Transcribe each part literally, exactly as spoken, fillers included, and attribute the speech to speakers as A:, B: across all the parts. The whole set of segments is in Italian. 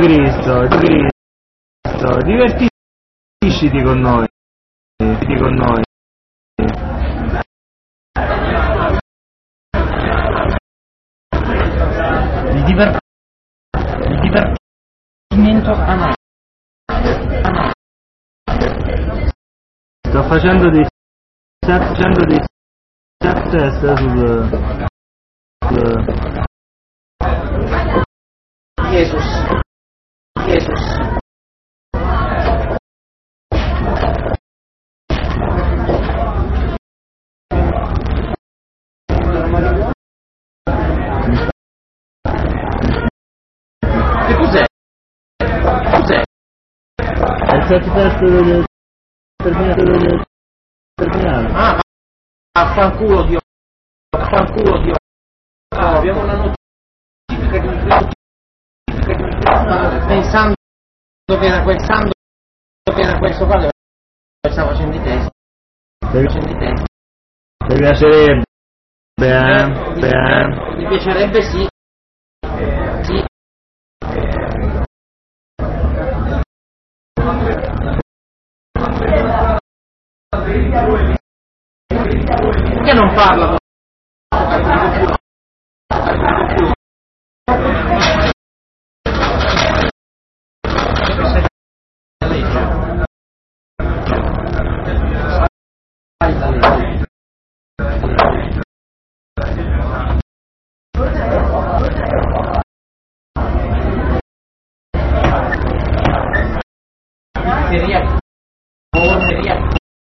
A: Cristo, Cristo, divertisciti con noi, divertisciti con noi.
B: Il, diver... il divertimento a noi. A noi.
A: Sto facendo dei sto facendo dei test sul, sul
B: Jesus. Jesus. Che cos'è? Cos'è?
A: È il set test del terminato del terminale.
B: Ah, affanculo Dio. Affanculo Dio. Oh, abbiamo una notifica di un pensando che era pensando che era questo qua stava facendo i test.
A: Devi,
B: facendo i test.
A: Ti piacerebbe, eh?
B: Mi, eh? Mi piacerebbe sì. Sì. Perché non parlano? Seria, seria,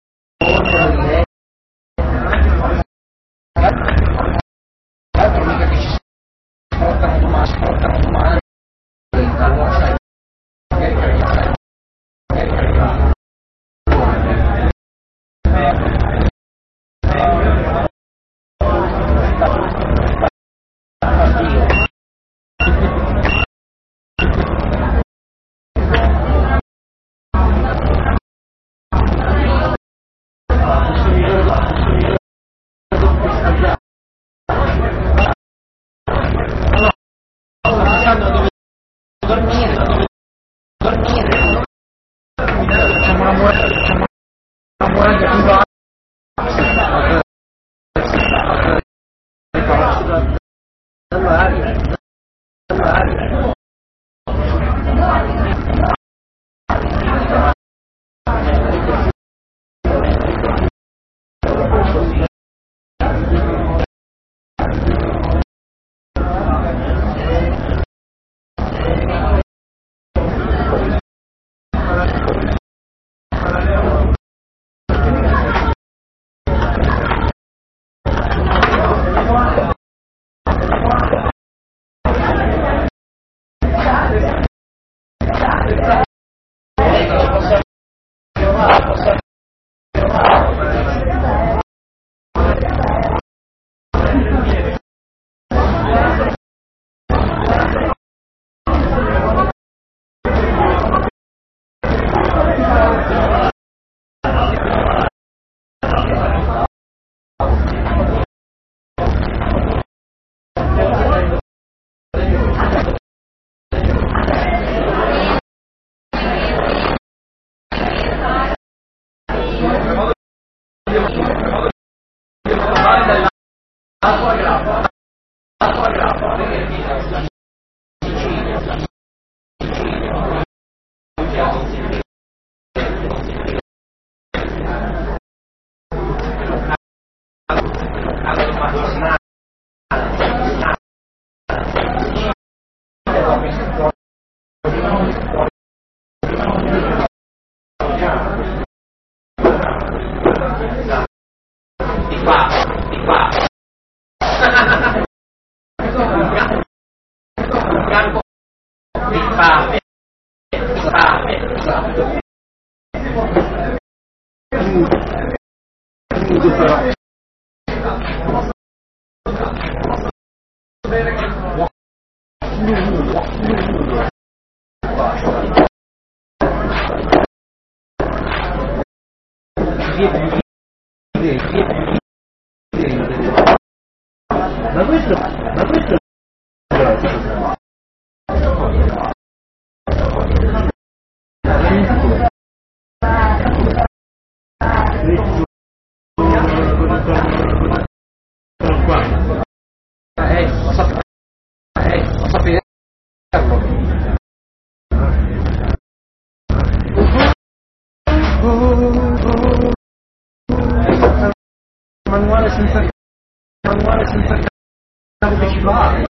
B: dormire, dove dormire. Facciamo una muraglia, facciamo una muraglia più bassa. Dall'aria, dall'aria.
A: Ma questo, ma questo
B: manuale senza manuale senza cavo che ci fa.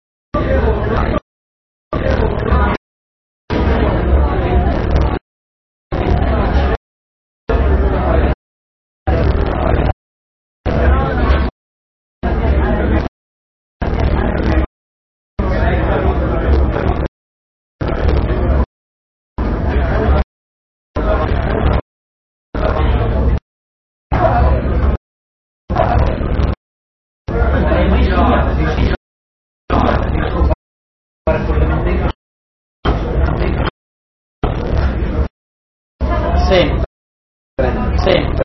B: Sempre, sempre.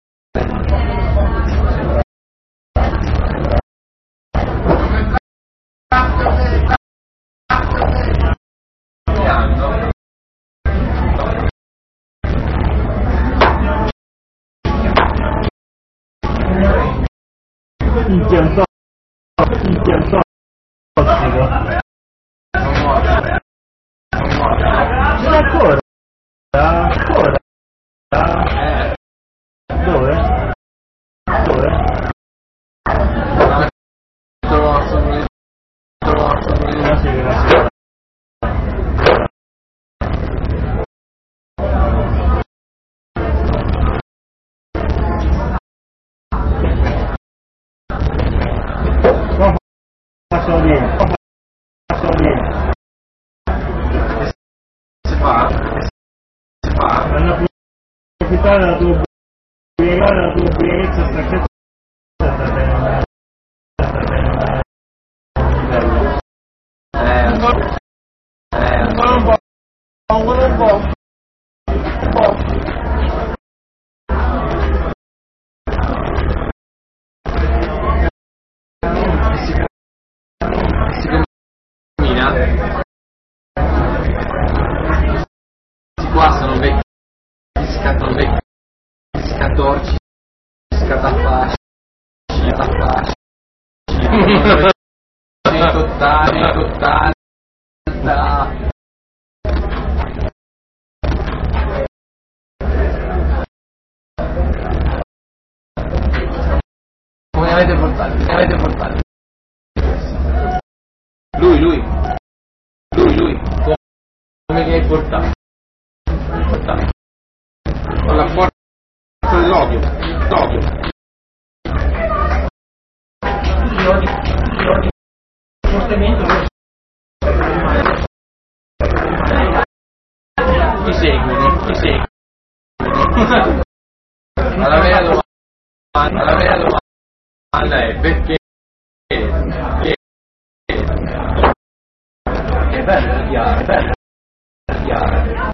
A: Impiantò, impiantò, non ancora, ancora, eh. Dove? Dove?
B: Trovato, trovato,
A: grazie, grazie. Faccio bene, faccio bene.
B: Si fa? Si fa?
A: Hanno approfittato della tua ubriachezza, della tua ubriachezza, stanchezza, sta bene, sta bene, bello.
B: Eh, ancora, eh, ancora un po', ancora un po', un po'. Si cammina. Si qua sono vecchi, si scattano vecchi, si scattorci, si scattafasci, si scattafasci, centottanta, ottanta. Come li avete portati? Come li avete portati? Lui, lui, lui, lui, come li hai portati? Portati. Con la forza dell'odio, l'odio. Io odio, io odio fortemente. Ti seguono, ti seguono. Ma la vera domanda, la vera domanda è perché? Che è bello odiare, è bello odiare.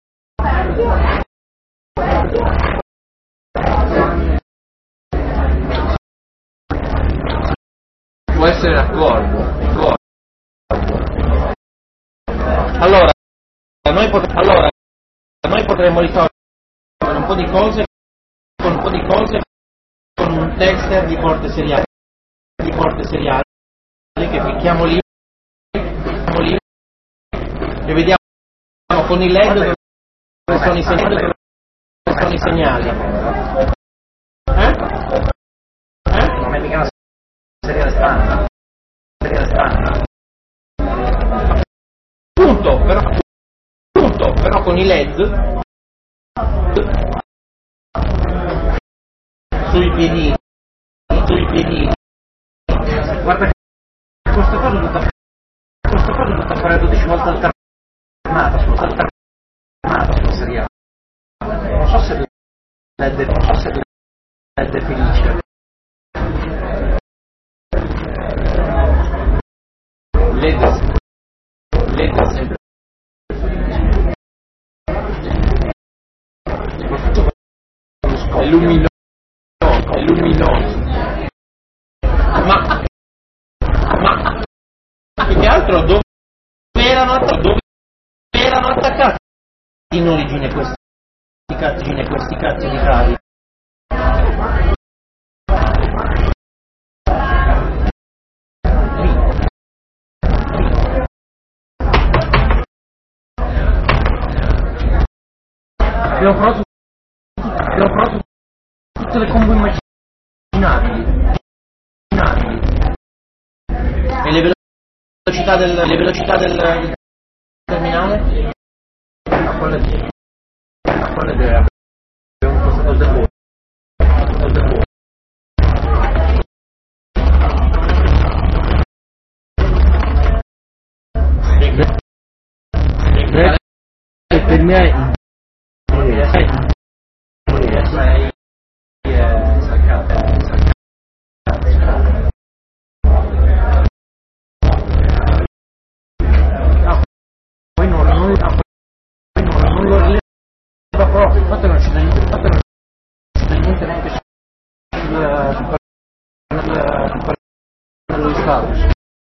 B: Può essere d'accordo, d'accordo. Allora, noi pot- allora, noi potremmo risolvere un po' di cose con un po' di cose con un tester di porte seriali, di porte seriali che clicchiamo lì, clicchiamo lì e vediamo con i led dove sono i segnali, dove sono i segnali. Eh? Eh? Non è mica una seriale standard. Seriale standard. Punto, però, punto, però con i led sui piedini, sui piedini. Guarda che questa cosa è tutta, questa cosa è tutta fare dodici volte alternata, sono alternata sulla seriale. Non so se led, non so se led è felice. Led, led è sempre felice. È luminoso, è luminoso. Ma, ma, più che altro dove erano, dove erano attaccati in origine questi cazzi, questi cazzi di cavi? Abbiamo provato, abbiamo provato tutte le combo immaginabili. velocità del, le velocità del, del terminale? A quale deve? A quale deve? Abbiamo passato del buono. Del buono.
A: Per me
B: poi non, non, poi non, non lo rileva proprio, infatti non ci dà niente, infatti non ci dà niente neanche sul pannello di status.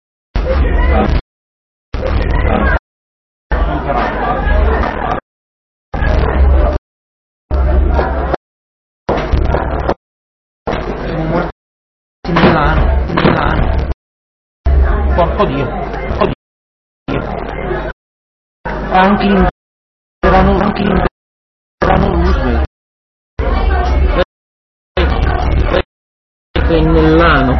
B: Siamo morti in Milano, in Milano. Porco Dio, porco Dio. Anche in Verano, anche in Verano Roosevelt. In Milano.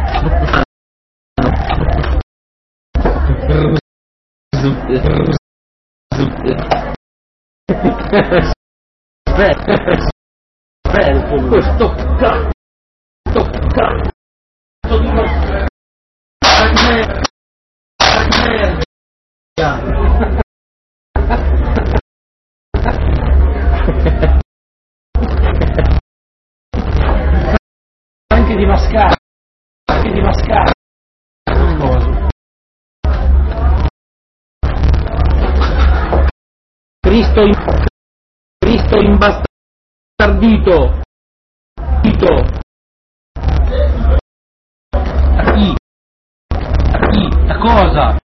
B: Aspetta, aspetta, questo cazzo, questo cazzo di merda, anche di mascara, anche di mascara, non cosa. Cristo in, Cristo imbastardito, dito. A chi? A chi? A cosa?